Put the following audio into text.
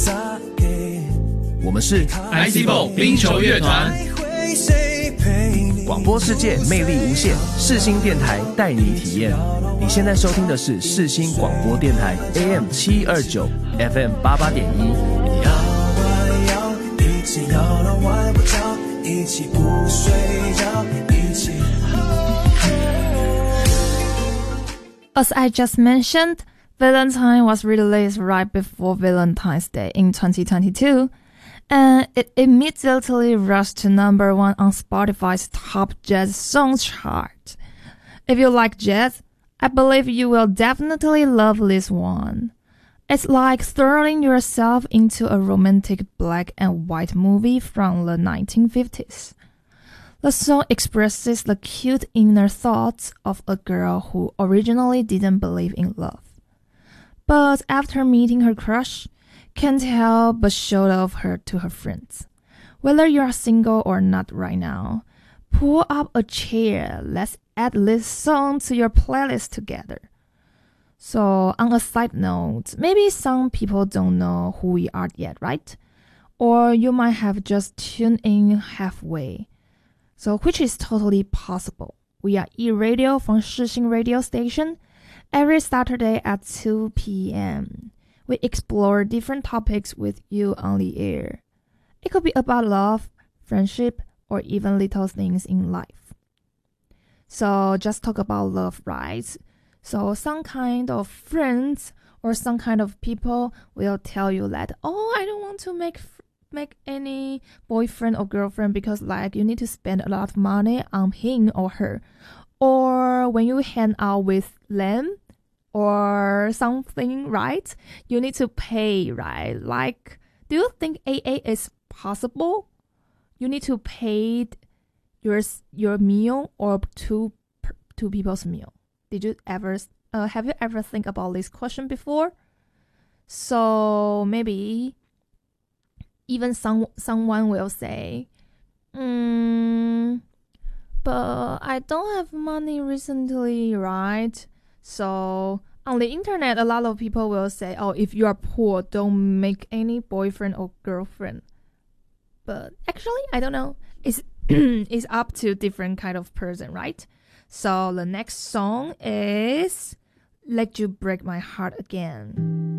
我们是 ICBO 冰球乐团， 广播世界魅力无限，世新电台带你体验。你现在收听的是世新广播电台 AM 729 FM 88.1。摇啊摇，一起摇到外婆桥，一起不睡觉，一起。 As I just mentioned, Valentine was released right before Valentine's Day in 2022, and it immediately rushed to number 1 on Spotify's top jazz songs chart. If you like jazz, I believe you will definitely love this one. It's like throwing yourself into a romantic black and white movie from the 1950s. The song expresses the cute inner thoughts of a girl who originally didn't believe in love, but after meeting her crush, can't help but show off her to her friends. Whether you are single or not right now, pull up a chair. Let's add this song to your playlist together. So, on a side note, maybe some people don't know who we are yet, right? Or you might have just tuned in halfway. So, which is totally possible. We are E-Radio from Shixing Radio Station every Saturday at 2 p.m. We explore different topics with you on the air. It could be about love, friendship, or even little things in life. So, just talk about love, right? So, some kind of friends or some kind of people will tell you that, oh, I don't want to make any boyfriend or girlfriend because like you need to spend a lot of money on him or her. Or when you hang out with them or something, right? You need to pay, right? Like, do you think AA is possible? You need to pay your meal or two people's meal. Did you ever have you ever think about this question before? So maybe even someone will say, but I don't have money recently, right? So on the internet, a lot of people will say, oh, if you are poor, don't make any boyfriend or girlfriend. But actually, I don't know. It's up to different kind of person, right? So the next song is Let You Break My Heart Again.